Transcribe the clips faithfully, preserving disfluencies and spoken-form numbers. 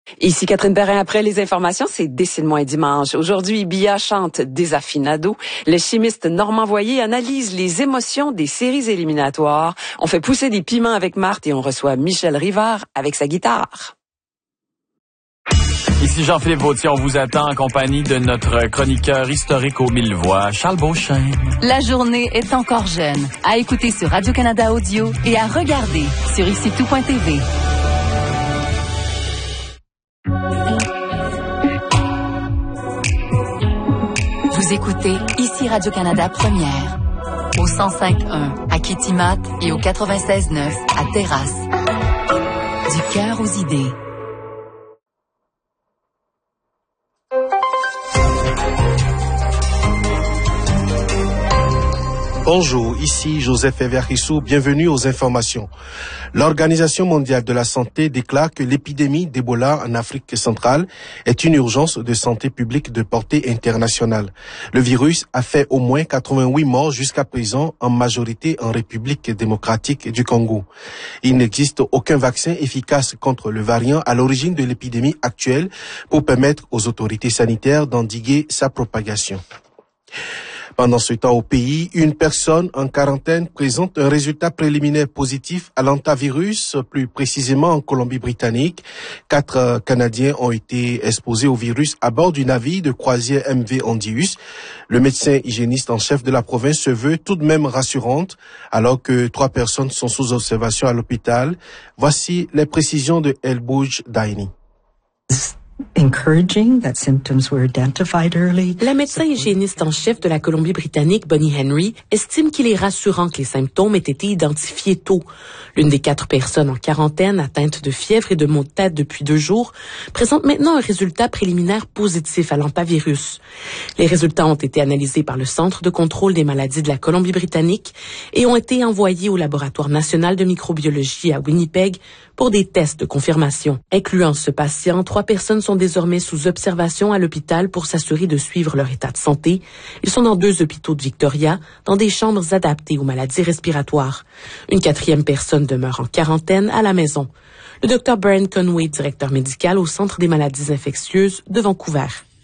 Ici Catherine Perrin, après les informations, c'est Dessine-moi un dimanche. Aujourd'hui, Bia chante Desafinado. Le chimiste Normand Voyer analyse les émotions des séries éliminatoires. On fait pousser des piments avec Marthe et on reçoit Michel Rivard avec sa guitare. Ici Jean-Philippe Vautier, on vous attend en compagnie de notre chroniqueur historique aux mille voix, Charles Beauchesne. La journée est encore jeune. À écouter sur Radio-Canada Audio et à regarder sur ici tout point t v. Vous écoutez ici Radio-Canada Première, au cent cinq point un à Kitimat et au quatre-vingt-seize neuf à Terrasse. Du cœur aux idées. Bonjour, ici Joseph Everissou, bienvenue aux informations. L'Organisation mondiale de la santé déclare que l'épidémie d'Ebola en Afrique centrale est une urgence de santé publique de portée internationale. Le virus a fait au moins quatre-vingt-huit morts jusqu'à présent, en majorité en République démocratique du Congo. Il n'existe aucun vaccin efficace contre le variant à l'origine de l'épidémie actuelle pour permettre aux autorités sanitaires d'endiguer sa propagation. Pendant ce temps au pays, une personne en quarantaine présente un résultat préliminaire positif à l'hantavirus, plus précisément en Colombie-Britannique. Quatre Canadiens ont été exposés au virus à bord du navire de croisière M V Hondius. Le médecin hygiéniste en chef de la province se veut tout de même rassurante, alors que trois personnes sont sous observation à l'hôpital. Voici les précisions de Elbouj Daini. Encouraging that symptoms were identified early. La médecin hygiéniste en chef de la Colombie-Britannique, Bonnie Henry, estime qu'il est rassurant que les symptômes aient été identifiés tôt. L'une des quatre personnes en quarantaine atteintes de fièvre et de maux de tête depuis deux jours présente maintenant un résultat préliminaire positif à l'hantavirus. Les résultats ont été analysés par le Centre de contrôle des maladies de la Colombie-Britannique et ont été envoyés au Laboratoire national de microbiologie à Winnipeg pour des tests de confirmation. Incluant ce patient, trois personnes sont désormais sous observation à l'hôpital pour s'assurer de suivre leur état de santé. Ils sont dans deux hôpitaux de Victoria, dans des chambres adaptées aux maladies respiratoires. Une quatrième personne demeure en quarantaine à la maison. Le docteur Brian Conway, directeur médical au Centre des maladies infectieuses de Vancouver.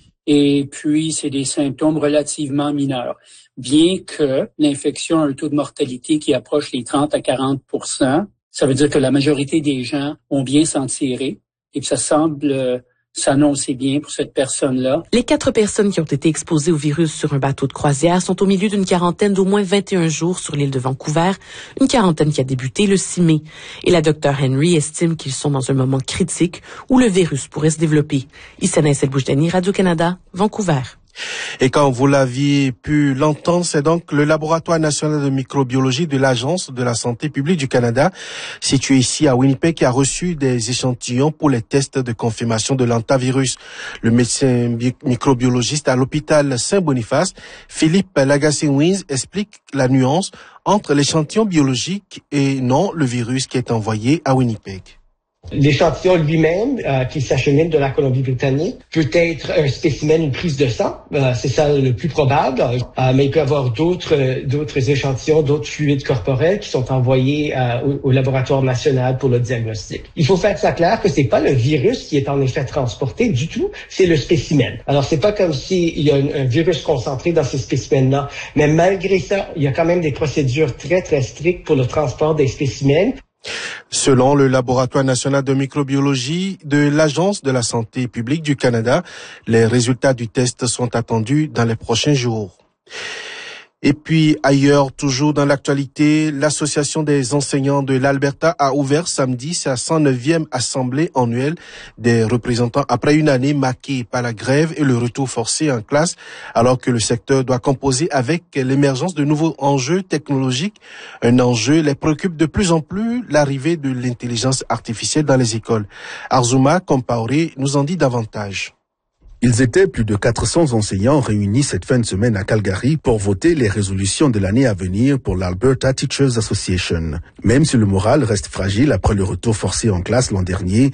Et puis, c'est des symptômes relativement mineurs. Bien que l'infection a un taux de mortalité qui approche les trente à quarante pour cent, ça veut dire que la majorité des gens ont bien s'en tiré et que ça semble euh, s'annoncer bien pour cette personne-là. Les quatre personnes qui ont été exposées au virus sur un bateau de croisière sont au milieu d'une quarantaine d'au moins vingt et un jours sur l'île de Vancouver, une quarantaine qui a débuté le six mai. Et la docteure Henry estime qu'ils sont dans un moment critique où le virus pourrait se développer. Issana Elboujdani, Radio-Canada, Vancouver. Et quand vous l'aviez pu l'entendre, c'est donc le Laboratoire national de microbiologie de l'Agence de la santé publique du Canada, situé ici à Winnipeg, qui a reçu des échantillons pour les tests de confirmation de l'hantavirus. Le médecin microbiologiste à l'hôpital Saint-Boniface, Philippe Lagacé-Wins, explique la nuance entre l'échantillon biologique et non le virus qui est envoyé à Winnipeg. L'échantillon lui-même, euh, qui s'achemine de la Colombie-Britannique, peut être un spécimen, une prise de sang. Euh, c'est ça le plus probable. Euh, mais il peut y avoir d'autres, euh, d'autres échantillons, d'autres fluides corporels qui sont envoyés euh, au, au laboratoire national pour le diagnostic. Il faut faire ça clair que c'est pas le virus qui est en effet transporté du tout, c'est le spécimen. Alors c'est pas comme s'il y a un, un virus concentré dans ces spécimens-là, mais malgré ça, il y a quand même des procédures très très strictes pour le transport des spécimens. Selon le Laboratoire national de microbiologie de l'Agence de la santé publique du Canada, les résultats du test sont attendus dans les prochains jours. Et puis ailleurs, toujours dans l'actualité, l'Association des enseignants de l'Alberta a ouvert samedi sa cent neuvième assemblée annuelle des représentants après une année marquée par la grève et le retour forcé en classe, alors que le secteur doit composer avec l'émergence de nouveaux enjeux technologiques. Un enjeu les préoccupe de plus en plus, l'arrivée de l'intelligence artificielle dans les écoles. Arzuma Compaoré nous en dit davantage. Ils étaient plus de quatre cents enseignants réunis cette fin de semaine à Calgary pour voter les résolutions de l'année à venir pour l'Alberta Teachers Association. Même si le moral reste fragile après le retour forcé en classe l'an dernier,